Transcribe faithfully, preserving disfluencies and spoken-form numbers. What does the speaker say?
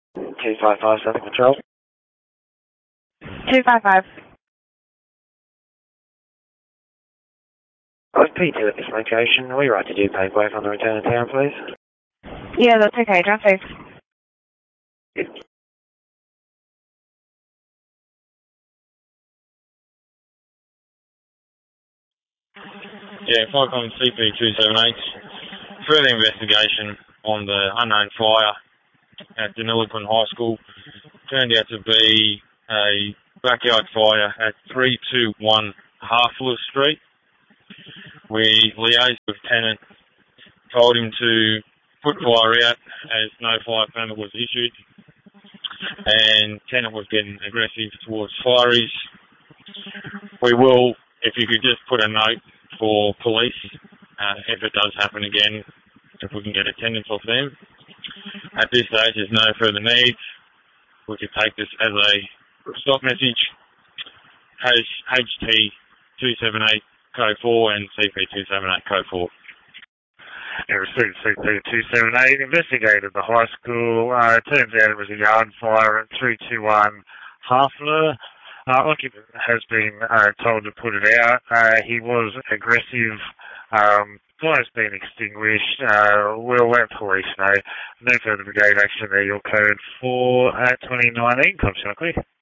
two five five, Southern Control. two five five. I was P two at this location. Are we right to do paperwork on the return to town, please? Yeah, that's okay. Drive safe. Yeah, Falcon C P two seven eight. Further investigation on the unknown fire at Deniliquin High School. Turned out to be a backyard fire at three two one Harfler Street. We liaised with tenant, told him to put fire out as no fire permit was issued, and tenant was getting aggressive towards fireys. We will, if you could just put a note for police, uh, if it does happen again, if we can get attendance off them. At this stage, there's no further need. We could take this as a stop message. H T two seven eight code four and C P two seven eight code four. And received C P two seven eight, investigated the high school. Uh, it turns out it was a yard fire at three two one Harfler. Uh, occupant has been uh, told to put it out. Uh, he was aggressive. Um, fire's been extinguished. Uh, we'll let police know. No further brigade action there. Your code four at twenty nineteen. Come, Shockley.